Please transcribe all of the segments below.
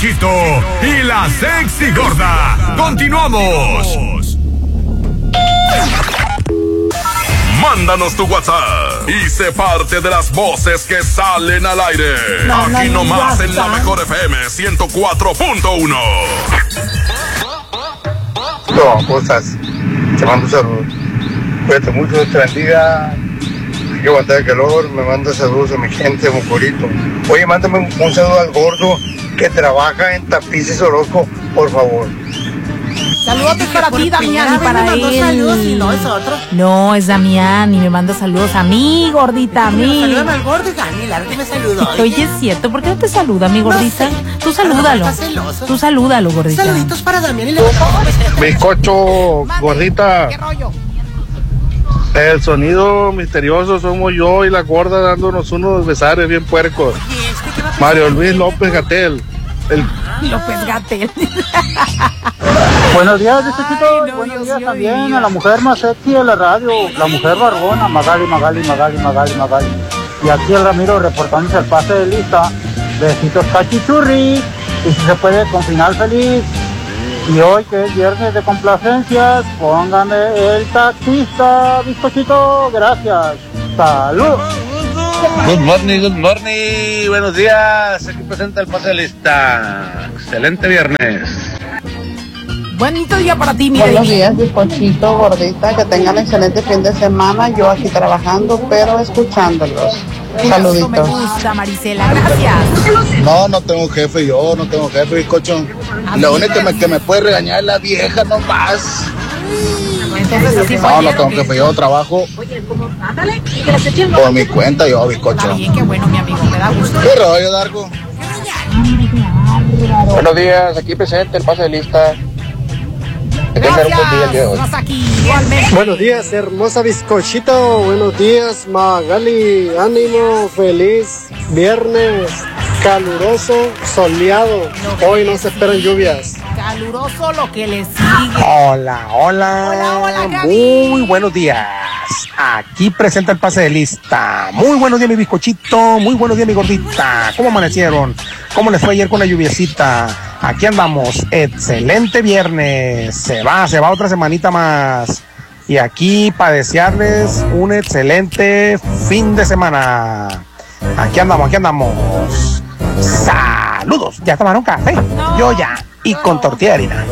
bizcochito y la sexy gorda. ¡Continuamos! Mándanos tu WhatsApp y sé parte de las voces que salen al aire. Aquí nomás en la Mejor FM 104.1. ¿Cómo estás? Te mando un saludo. Cuídate mucho, te bendiga. Hay que aguantar el calor. Me manda saludos a mi gente, Mocorito. Oye, mándame un saludo al gordo que trabaja en Tapices Orozco, por favor. Saludos para ti, Damián, y para él. Saludos, y no es otro. No, es Damián y me manda saludos a mí, gordita, a mí. Salúdame al gordo y Daniel, que me saludó. Oye, es cierto, ¿por qué no te saluda, mi gordita? No sé. Tú salúdalo. Tú salúdalo, gordita. Saluditos para Damián y le Bizcocho, gordita. ¿Qué rollo? El sonido misterioso somos yo y la gorda dándonos unos besares bien puercos. Mario Luis López Gatell. López Gatell. Buenos días, bizcochito. Buenos días también a la mujer más sexy de la radio, la mujer barbona, Magali. Y aquí el Ramiro reportándose al pase de lista. Besitos cachichurri. Y si se puede, con final feliz. Y hoy que es viernes de complacencias, póngame el taxista, bizcochito. Gracias. Salud. Good morning. Buenos días. Aquí presenta el pase de lista. Excelente viernes. Bonito día para ti, mi Buenos días, bizcochito, gordita, que tengan excelente fin de semana. Yo aquí trabajando, pero escuchándolos. Saluditos. Eso me gusta, Marisela, gracias. No tengo jefe, bizcocho. Lo único que me puede regañar es la vieja nomás. Entonces así fue. No tengo jefe, yo trabajo por mi cuenta, yo, bizcocho. Está bien, qué bueno, mi amigo, me da gusto. ¿Qué rollo, Dargo? Buenos días, aquí presente el pase de lista. Gracias, aquí, igualmente. Buenos días, hermosa bizcochito. Buenos días, Magali. Ánimo, feliz viernes. Caluroso, soleado. Hoy no se esperan lluvias. Caluroso lo que le sigue. Hola, Gaby. muy buenos días. Aquí presenta el pase de lista. Muy buenos días, mi bizcochito. Muy buenos días, mi gordita. ¿Cómo amanecieron? ¿Cómo les fue ayer con la lluviecita? Aquí andamos. Excelente viernes. Se va otra semanita más. Y aquí para desearles un excelente fin de semana. Aquí andamos. Saludos. ¿Ya tomaron café? No. Yo ya. Y con tortilla de harina.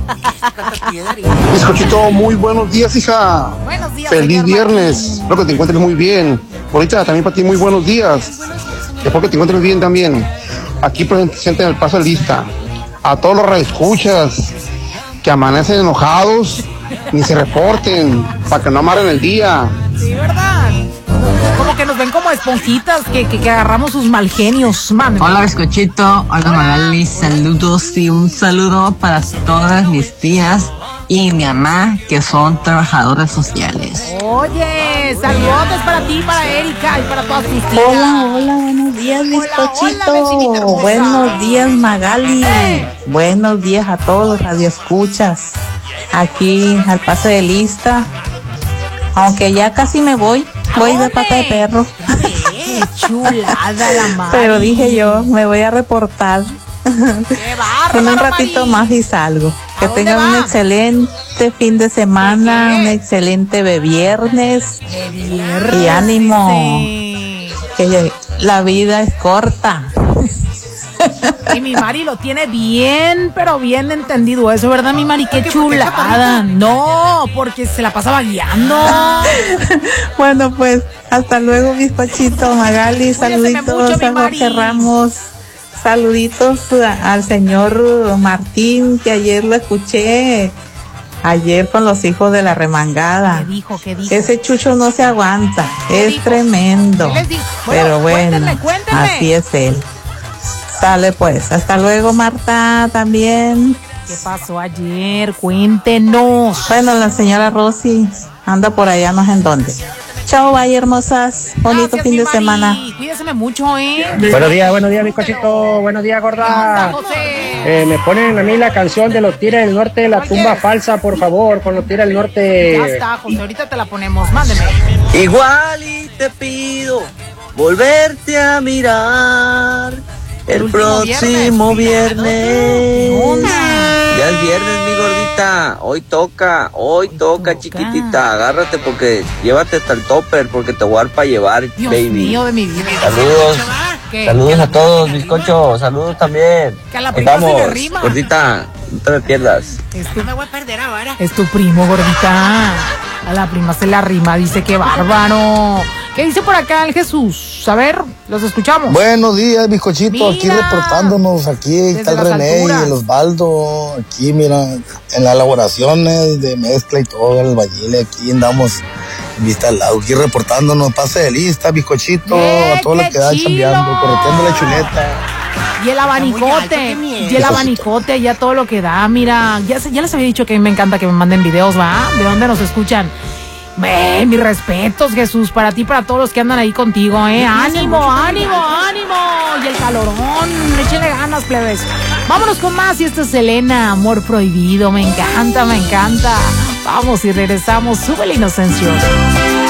Bizcochito, muy buenos días, hija. Buenos días. Feliz señor viernes. Martín. Espero que te encuentres muy bien. Ahorita también para ti, muy buenos días. Espero que te encuentres bien también. Aquí presente en el paso de lista. A todos los radioescuchas que amanecen enojados, ni se reporten, para que no amarren el día. Sí, ¿verdad? Como que nos ven como esponjitas que agarramos sus mal genios, man. Hola, bizcochito. Hola, Magali. Saludos y un saludo para todas mis tías y mi mamá, que son trabajadoras sociales. Oye, saludos para ti, para Erika y para todas tus tías. Hola, buenos días, bizcochito. Buenos días, Magali. Buenos días a todos los radioescuchas. Aquí al pase de lista. Aunque ya casi me voy de pata de perro. Qué chulada la madre. Pero dije yo, me voy a reportar. Qué bárbaro, En un ratito Mari. más y salgo. Que dónde tengan un va? excelente fin de semana, un excelente viernes. Y ánimo, que la vida es corta. Y mi Mari lo tiene bien, pero bien entendido eso, ¿verdad, mi Mari? Qué chulada. No, porque se la pasaba guiando. Bueno, pues, hasta luego, bizcochito, Magali. Saluditos mucho, mi a Mari. Jorge Ramos. Saluditos al señor Martín, que ayer lo escuché. Ayer con los hijos de la remangada. ¿Qué dijo? Ese chucho no se aguanta. Es dijo? tremendo. ¿Qué les dijo? Pero bueno, cuéntenme. así es él. Sale pues. Hasta luego, Marta, también. ¿Qué pasó ayer? Cuéntenos. Bueno, la señora Rosy anda por allá, no sé en dónde. Chao, bye, hermosas. Bonito Gracias, fin mi de Mari. semana. Cuídeseme mucho, Buenos días, bizcochito. Buenos días, gorda. Me ponen a mí la canción de los Tigres del Norte, la tumba falsa, por favor, con los Tigres del Norte. Ya está, José, ahorita te la ponemos. Mándeme. Igual y te pido volverte a mirar. El próximo viernes. Ya es viernes, mi gordita. Hoy toca, chiquitita. Agárrate porque llévate hasta el topper porque te voy a dar para llevar, Dios baby. mío de mi vida. Saludos. ¿Qué? Saludos a todos, bizcocho. Saludos también. Que a la Ahí prima se le vamos, rima. gordita. No te me pierdas. No me voy a perder ahora. Es tu primo, gordita. A la prima se la rima, dice que bárbaro. ¿Qué dice por acá el Jesús? A ver, los escuchamos. Buenos días, bizcochito, aquí Mira, reportándonos, aquí está el las René alturas. y el Osvaldo, aquí mira, en las elaboraciones de mezcla y todo, el albañil, aquí andamos en vista al lado, aquí reportándonos, pase de lista, bizcochito, a todo lo que da chambeando, correteando la chuleta. Y el abanicote, y el abanicote, ya todo lo que da, mira, ya les había dicho que a mí me encanta que me manden videos, ¿va? ¿De dónde nos escuchan? Mis respetos, Jesús, para ti, para todos los que andan ahí contigo, ánimo, ánimo, ánimo, y el calorón, échenle ganas, plebes. Vámonos con más, y esta es Selena, Amor Prohibido, me encanta, vamos y regresamos, sube la inocencia.